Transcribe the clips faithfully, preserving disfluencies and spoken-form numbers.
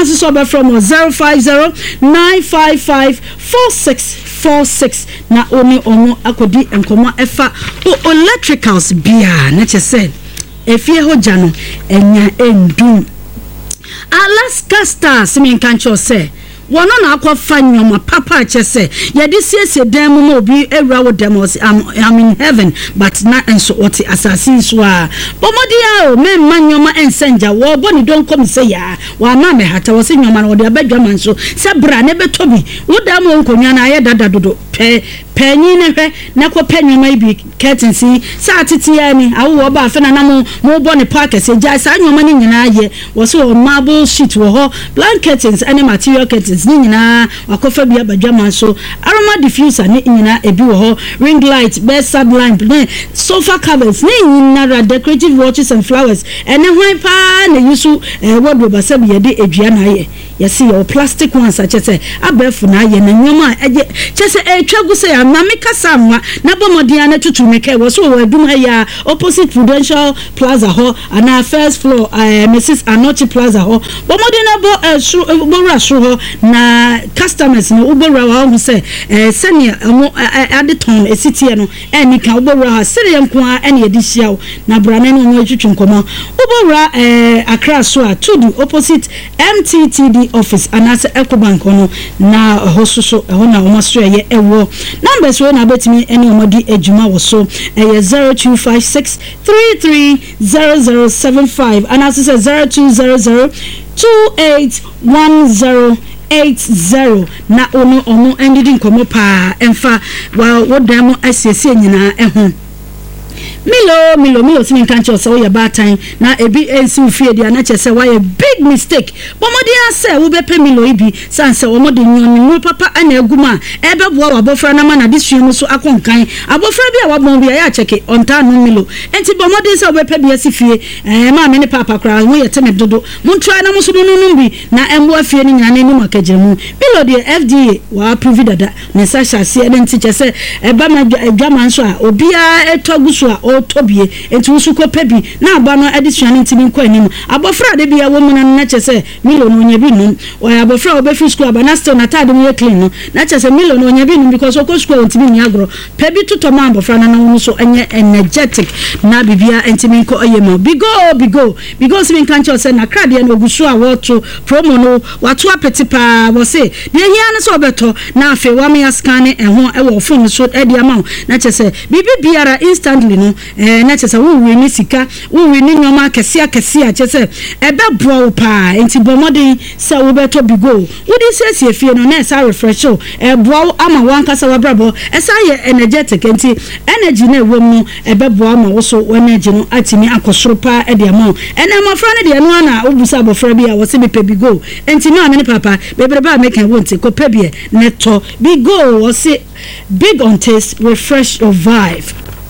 nso so be from zero five zero nine five five four six four six na oni omo akodi enkomo efa o electricals bia na chese efie hoja no enya endum Alaska Stars me kan cho se wono na akwafa nyoma papa chese ye de siesie dan mu mo bi ewura wo demos I'm in heaven but na enso oti assassin so a bomodia o me manyoma ensenja wo boni don kom se ya wa ma me hata wo se nyoma na wo de abadwa man so se bra ne betobi wo da mo nkonwa na aye dada dodo pe panyi ne hwe na ko panyoma ibi curtain si sa titia ni awo ba fe na na mo mo boni park se ja sa nyoma ni nyina ye wo se o marble sheet wo ho blankets and material curtains ni nyina wakofa bia badwaman so aroma diffuser ni nyina ebi wo ho ring light bedside lamp ni sofa covers ni nyina decorative watches and flowers ene hwan pa na yusu wardrobe asem ye de edua na ye yesi your plastic ones a chese abefu na ye na nyoma eje chese etwagu se ya mamika samwa na bomodian na tutu meke wo so wo adum ha ya opposite Prudential Plaza ho ana first floor uh, Missus Anochi Plaza ho bomodian na bo uh, bo rasho ho na customers no ubora wa ho se eh senior mo adeton esitie no eni ka ubora ha sere nko a eni edihia na brane no mo atwitwe nkomo ubora eh Accra so a to the opposite M T T D office anase Ecobank no na hososo ho na wo so ye ewo numbers we na betimi eni omodi ejuma wo so eh zero two five six three three zero zero seven five anase zero two zero zero two eight one zero eight zero na ono ono endidi nkomo pa emfa wa wodam asiesie nyina ehun Milo Milo Milo sinin kancho so ya batan na ebi ensi fie dia na chese why a big mistake bomodi ase wo bepe Milo ibi sanse wo modi nyoni mu papa ana aguma ebe boa wabofra na ma na disue mu so akonkan abofra bia wabon bia ya cheke onta no Milo enti bomodi se wo bepe bia si fie eh ma me ne papa kra wo ye teme dodo mu try na muso no no bi na embo afie ni nyane ni makagiremu Milo de F D A wa approve dada ne sa hyase e enti chese eba ma adwaman so a obia etoguso a tobie enti usu ko pebi na aba no addition ntimi nko anim abofra de bia wo mu na na chese Milo no nya bi num wa abofra obefi school aba na still na tade mu clean no na chese Milo no nya bi num because oko school ntimi nya agro pebi tuto ma abofra na no so enye energetic na bibia ntimi nko ayema bigo bigo because me kan chose na krade na ogusu a woto promo no watu apeti pa wo se de hia na so beto na afi wa me scan ehho e wo phone so e de ama na chese bibi biara instantly no eh na chese wo wi ni sika wo wi ni nyoma kese akese a chese ebe bro pa enti bomodin se wo beto bigo wo di sese fie no na esa refresh o e bro ama wan kasa wa brabo esa ye energetic enti energy na ewo mu ebe bro ama wo so energy no atimi akosoro pa e de ama ena mafra ne de no na obusa abofra bi a wo se be bigo enti na me ne papa bebreba make an want ko pebie neto bigo wo se big on taste, refresh your vibe.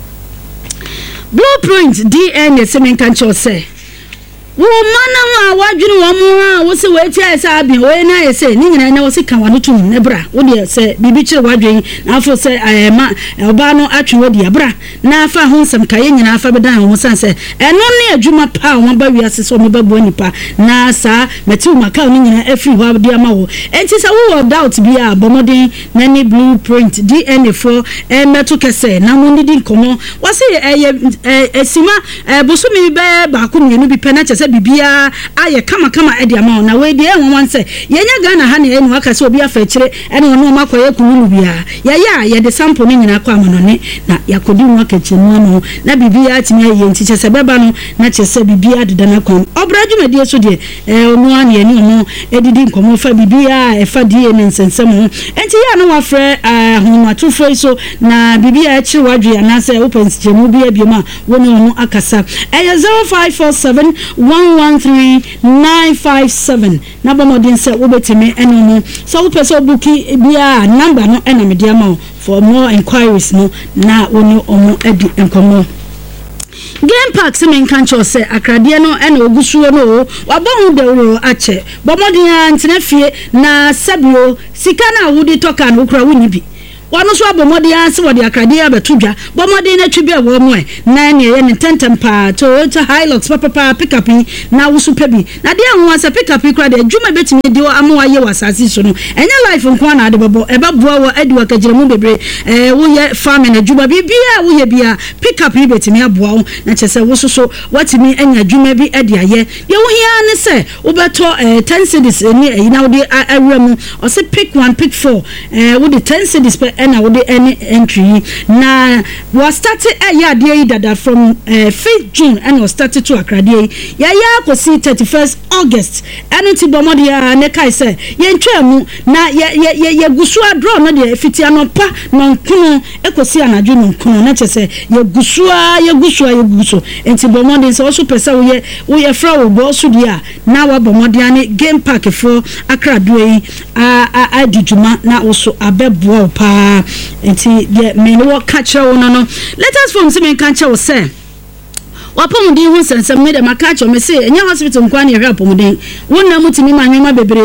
Blueprint D N A semen kan cho say wo mana wa wadwene wo mo ha wo se we tia esa abi we na ye se ni nyina na wo se kan wa no tum ne bra wo de se bibi kire wadwen na afo se ayema oba no atwe wo de bra na afa ho nsem kaye nyina afa bedan ho san se eno ne adwuma pa wo ba wi ase so mo ba bo nipa na sa meti wo maka ni nyina afi ho abde ama wo enti se wo doubt bi a bomodin na ni Blueprint D N A for e meto kese na mo ndidi nkomo wo se eye esima bosumi be ba ko mienu bi pena bibia aye kama kama edi ama na we de ehun wan se yenya Ghana ha na enu aka se obi afa kire ene ono makoye kununu bia ya ya ye de sample ni nyina kwa amonone na yakodi mu aka chenu no na bibia atimi ye nti chese beba no na chese bibia deda na kwa obraju medie so de eh onu an ye ni onu edidi nkomo fa bibia e fa die ne nsensem ho enti ya no wafre ahumatu foi so na bibia achi wadwe na se open chenu bia bioma woni onu akasa eh zero five four seven one one three nine five seven na bomodin se wobetime eno no so wo pese obuki bia number no ena me dia ma for more inquiries no na woni omo edi enkomo Game Park semen kancho se akrade no ena ogusuo no wabon dewro ache bomodin antena fie na sabio sika na wudi toka no kura woni bi wano so abomodi anse wode akrade abeto dwa bomodi na twi be wo mo e na ne ye ne tentem pa Toyota Hilux papa pa pick up na wo so pebi na de anwo asa pick up kra de adwuma betimi de amo aye wasase so no enya life nko na de bebo e ba boa wo adi wakagire mu bebre eh wo ye farming adwuma bibia wo ye bia pick up betimi aboa wo na chese wo so so watimi enya adwuma bi ade aye ye wo hia ne se wo beto eh ten cedis ni e na wo de awramu o se pick one pick four eh wo de ten cedis per na wo de any entry na we started eh ya de dada from uh, fifth June and was started to akrade ya ya ko see thirty-first August and ti bomodi ya ne kai say ye ntwa mu na ye ye ye gusu adro no de fiti anopa no nkunu ekosi anadwo no nkunu na che say ye gusu ye gusu ye gusu enti bomodi say also pesa wo ye wo ye fra wo bo so dia na wa bomodi ane game park for akrade yi a a adijuma na also abebo pa enti ye me no catch wo no no let us from some can che wo say wapomuden hu sensem me de makacho me say enya hospital nkwa ne hwe apomuden wonna mutimi manwema bebre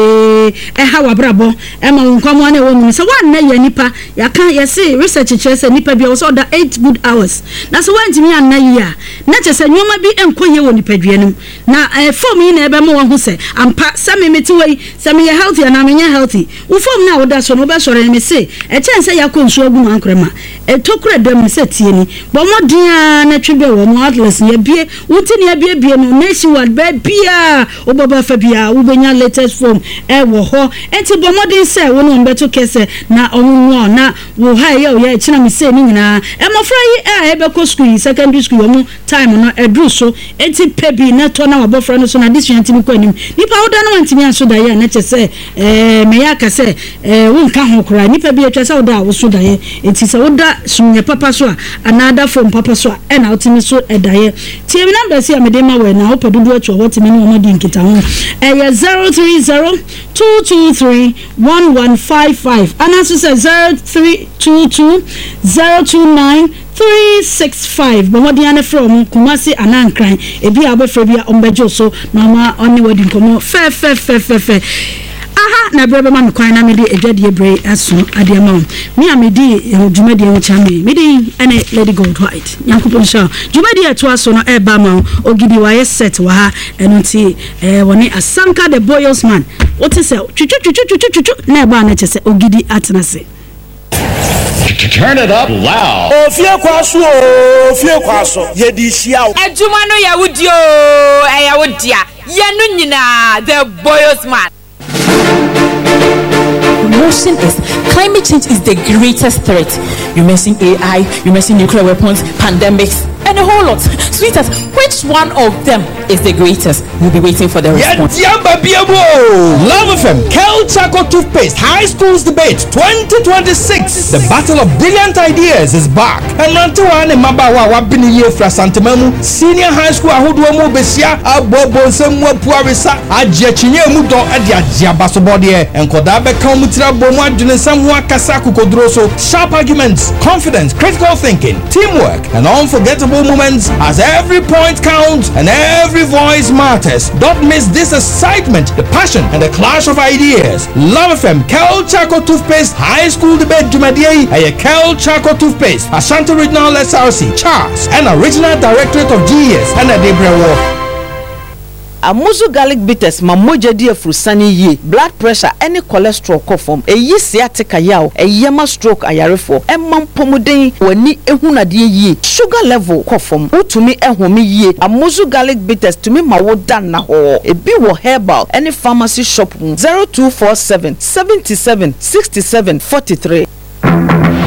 e ha wabrabo e ma nkwamo na wo mu se wan na ya nipa ya kan ya say research che say nipa bia wo so da eight good hours na so wantimi an na ya na che say nwoma bi enkoye wo nipa duanum na e form yi na ebe mo hu say ampa same meti wei same ya healthy na me nya healthy wo form na wo da so no be sore me say e chen say ya konsu agu mankrema e tokura dem se tie ni bo modin na twebe wo mo atlas bie wutini abie bie no nationwide ba bia obaba fa bia ubenya latest form e wo ho enti bomodin se wo no mbeto kese na onwo na wo ha ye o ye china mi se ni nyina e mofra yi e be ko school secondary school wo time no edru so enti pebi na to na wabofra no so na this yanti mi ko anim nipa woda no wantimi anso da ye na che se eh me ya ka se eh wo nka ho kora nipa bi atwa se woda wo so da ye enti se woda sumye papa so another form papa so e na otimi so e da ye tie mi number si amedema we na opodudu atwa wotimi ni omodi nkita ho eh zero three zero two two three one one five five anaso say zero three two two zero two nine three six five bomodi ane from Kumasi anankran ebi abofra bia ombejo so na ma oni wadi nkomo fe fe fe fe fe aha na brebe ma mekwan na mede edwade ebre aso ade ma me amedi dwumadi en chame medi ene Lady Gold White yankopon sha dwumadi eto aso no e ba ma ogidi wa ye set wa ha eno ti eh woni Asanka the Boyos man what say twitwu twitwu twitwu na ba na chese ogidi atenase. Turn it up loud. Oh, fie kwaso, fie kwaso. Ye di hia o. Adwuma no ya wudio, e ya wudia. Ye no nyina the Boyos man. Motion is climate change is the greatest threat. You mention A I, you mention nuclear weapons, pandemics, and a whole lot. Sweetheart, which one of them is the greatest? We'll be waiting for the response. Love F M, Kel Chaco Toothpaste, High Schools Debate twenty twenty-six. The Battle of Brilliant Ideas is back. And Rantuan and Mabawa Wabini Ye Fra Santamemu, Senior High School Ahuduamu Besia, Abobo Semwa Puarisa, Ajachinye Mudo, Adia Jabasobodie, and Kodabe Kamutra Bomwa Junesamwa Kasaku Kodroso, sharp arguments, confidence, critical thinking, teamwork, and unforgettable moments as every point counts and every voice matters. Don't miss this excitement, the passion, and the clash of ideas. Love F M, Kel Chaco Toothpaste, High School Debate Jumadiye, and Kel Chaco Toothpaste, Ashanti Regional S R C, Charles, and Original Directorate of G S, and a Debrewo. Amuzu garlic bitters ma moja di afrusani ye blood pressure any cholesterol kofom eyi sciatica yaw eyema stroke ayarefo emam pomuden wani ehunade ye sugar level kofom utumi ehome ye Amuzu garlic bitters tumi ma wodan na ho ebi wo herbal any pharmacy shop zero two four seven seven seven six seven four three.